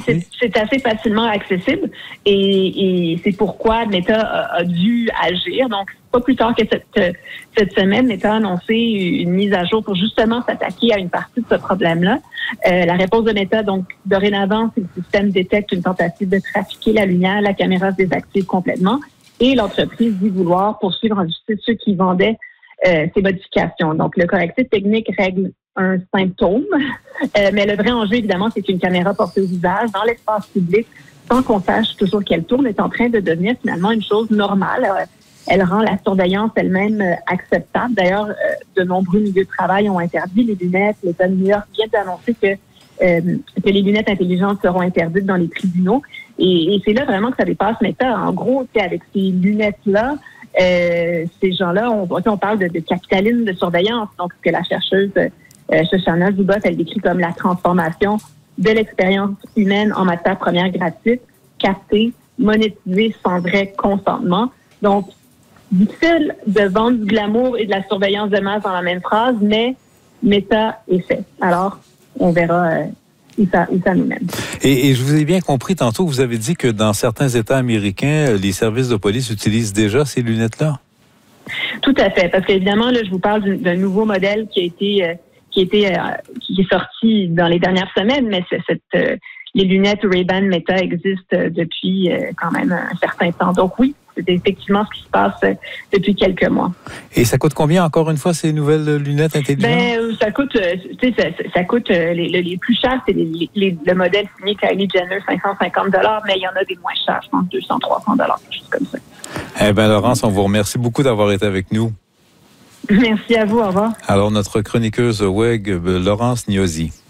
C'est assez facilement accessible et c'est pourquoi Meta a dû agir. Donc, pas plus tard que cette semaine, Meta a annoncé une mise à jour pour justement s'attaquer à une partie de ce problème-là. La réponse de Meta, donc, dorénavant, si le système détecte une tentative de trafiquer la lumière, la caméra se désactive complètement et l'entreprise dit vouloir poursuivre en justice ceux qui vendaient ces modifications. Donc, le correctif technique règle un symptôme, mais le vrai enjeu, évidemment, c'est qu'une caméra portée au visage dans l'espace public, sans qu'on sache toujours qu'elle tourne, est en train de devenir finalement une chose normale. Elle rend la surveillance elle-même acceptable. D'ailleurs, de nombreux milieux de travail ont interdit les lunettes. L'État de New York vient d'annoncer que les lunettes intelligentes seront interdites dans les tribunaux. Et c'est là vraiment que ça dépasse Meta. En gros, avec ces lunettes-là, ces gens-là, on parle de capitalisme de surveillance. Donc, ce que la chercheuse Shoshana Zuboff, elle décrit comme la transformation de l'expérience humaine en matière première gratuite, captée, monétisée sans vrai consentement. Donc, difficile de vendre du glamour et de la surveillance de masse dans la même phrase, mais Meta est fait. Alors, on verra où ça nous mène. Et je vous ai bien compris tantôt, vous avez dit que dans certains États américains, les services de police utilisent déjà ces lunettes-là? Tout à fait, parce qu'évidemment, là, je vous parle d'un nouveau modèle qui est sorti dans les dernières semaines, mais les lunettes Ray-Ban Meta existent depuis quand même un certain temps. Donc oui, c'est effectivement ce qui se passe depuis quelques mois. Et ça coûte combien, encore une fois, ces nouvelles lunettes intelligentes? Ça coûte, ça coûte les plus chers, c'est le modèle signé Kylie Jenner, $550, mais il y en a des moins chers, je pense $200, $300, quelque chose comme ça. Eh bien, Laurence, on vous remercie beaucoup d'avoir été avec nous. Merci à vous, au revoir. Alors, notre chroniqueuse web, Laurence Gnosi.